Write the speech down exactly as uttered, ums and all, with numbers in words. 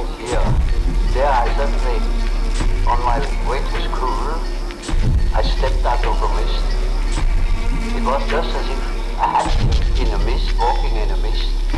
things here. There I suddenly, on my way to school, I stepped out of a mist. It was just as if I had been in a mist, walking in a mist.